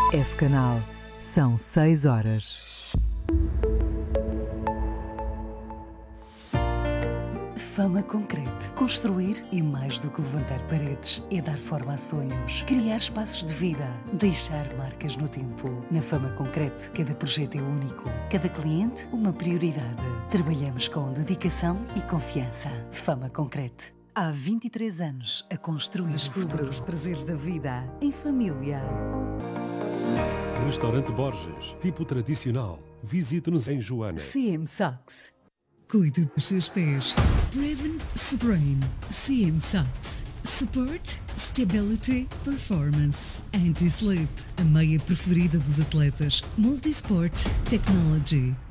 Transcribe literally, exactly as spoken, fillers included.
F-Canal, são seis horas. Fama Concrete. Construir e mais do que levantar paredes. É dar forma a sonhos, criar espaços de vida, deixar marcas no tempo. Na Fama Concrete, cada projeto é único, cada cliente uma prioridade. Trabalhamos com dedicação e confiança. Fama Concrete. Há vinte e três anos a construir Descubra os prazeres da vida em família. Restaurante Borges, tipo tradicional. Visite-nos em Joana. C M Socks. Cuide dos seus pés. Preven Sprain. C M Socks. Support, Stability, Performance. Anti-Slip. A meia preferida dos atletas. Multisport Technology.